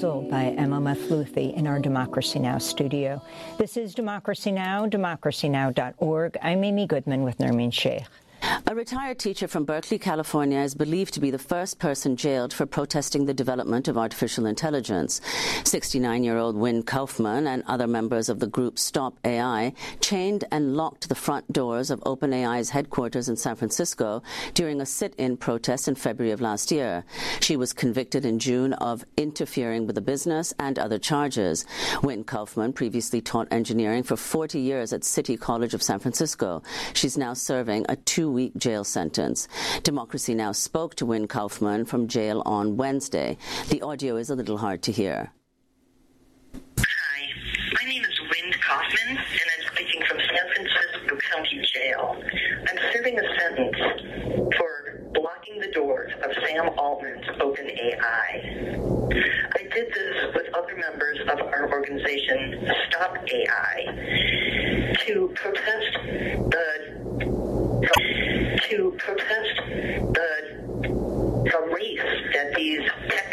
proposal by Emma Mathlouthi in our Democracy Now! Studio. This is Democracy Now!, democracynow.org. I'm Amy Goodman with Nermeen Sheikh. A retired teacher from Berkeley, California, is believed to be the first person jailed for protesting the development of artificial intelligence. 69-year-old Wynne Kaufman and other members of the group Stop AI chained and locked the front doors of OpenAI's headquarters in San Francisco during a sit-in protest in February of last year. She was convicted in June of interfering with the business and other charges. Wynne Kaufman previously taught engineering for 40 years at City College of San Francisco. She's now serving a 2-week jail sentence. Democracy Now! Spoke to Wynne Kaufman from jail on Wednesday. The audio is a little hard to hear. Hi, my name is Wynne Kaufman, and I'm speaking from San Francisco County Jail. I'm serving a sentence for blocking the doors of Sam Altman's OpenAI. I did this with other members of our organization, Stop AI, to protest the race that these tech